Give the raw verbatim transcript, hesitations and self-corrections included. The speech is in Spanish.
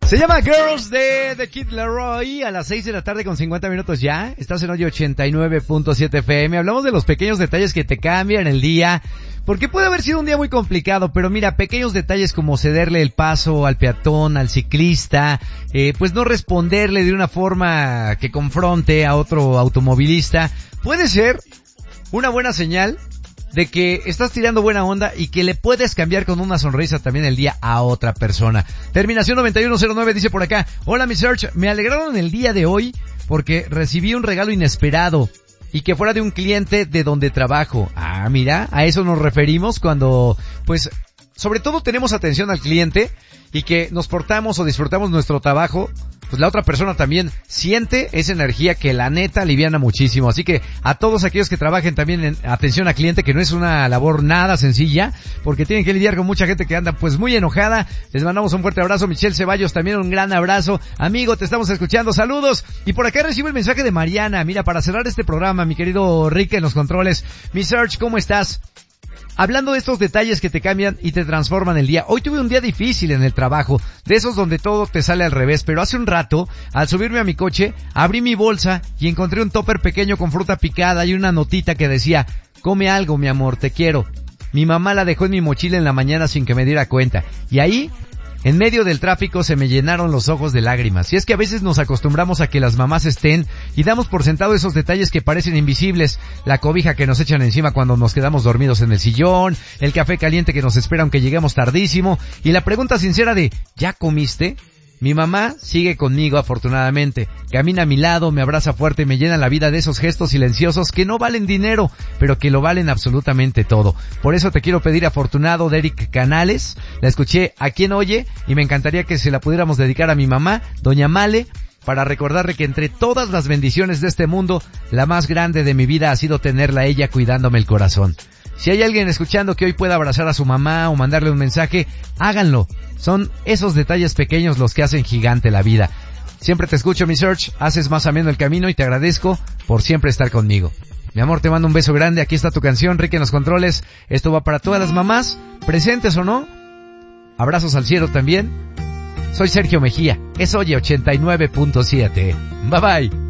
Se llama Girls de The Kid Laroi, a las seis de la tarde con cincuenta minutos ya. Estás en hoy ochenta y nueve punto siete F M. Hablamos de los pequeños detalles que te cambian el día, porque puede haber sido un día muy complicado, pero mira, pequeños detalles como cederle el paso al peatón, al ciclista, eh, pues no responderle de una forma que confronte a otro automovilista, puede ser una buena señal de que estás tirando buena onda y que le puedes cambiar con una sonrisa también el día a otra persona. Terminación noventa y uno cero nueve dice por acá: hola mi Search, me alegraron el día de hoy porque recibí un regalo inesperado y que fuera de un cliente de donde trabajo. Ah, mira, a eso nos referimos cuando, pues, sobre todo tenemos atención al cliente y que nos portamos o disfrutamos nuestro trabajo, pues la otra persona también siente esa energía que la neta aliviana muchísimo. Así que a todos aquellos que trabajen también en atención al cliente, que no es una labor nada sencilla, porque tienen que lidiar con mucha gente que anda pues muy enojada, les mandamos un fuerte abrazo. Michelle Ceballos también un gran abrazo. Amigo, te estamos escuchando, saludos. Y por acá recibo el mensaje de Mariana. Mira, para cerrar este programa, mi querido Rick en los controles, mi Search, ¿cómo estás? Hablando de estos detalles que te cambian y te transforman el día. Hoy tuve un día difícil en el trabajo, de esos donde todo te sale al revés, pero hace un rato, al subirme a mi coche, abrí mi bolsa y encontré un tupper pequeño con fruta picada y una notita que decía: come algo, mi amor, te quiero. Mi mamá la dejó en mi mochila en la mañana sin que me diera cuenta. Y ahí, en medio del tráfico, se me llenaron los ojos de lágrimas. Y es que a veces nos acostumbramos a que las mamás estén y damos por sentado esos detalles que parecen invisibles. La cobija que nos echan encima cuando nos quedamos dormidos en el sillón, el café caliente que nos espera aunque lleguemos tardísimo, y la pregunta sincera de ¿ya comiste? Mi mamá sigue conmigo, afortunadamente. Camina a mi lado, me abraza fuerte y me llena la vida de esos gestos silenciosos que no valen dinero, pero que lo valen absolutamente todo. Por eso te quiero pedir, afortunado, de Eric Canales. La escuché a Quien Oye y me encantaría que se la pudiéramos dedicar a mi mamá, doña Male, para recordarle que entre todas las bendiciones de este mundo, la más grande de mi vida ha sido tenerla a ella cuidándome el corazón. Si hay alguien escuchando que hoy pueda abrazar a su mamá o mandarle un mensaje, háganlo. Son esos detalles pequeños los que hacen gigante la vida. Siempre te escucho, mi Search, haces más ameno el camino y te agradezco por siempre estar conmigo. Mi amor, te mando un beso grande, aquí está tu canción, Rick en los controles. Esto va para todas las mamás, presentes o no. Abrazos al cielo también. Soy Sergio Mejía, es Oye ochenta y nueve punto siete. Bye bye.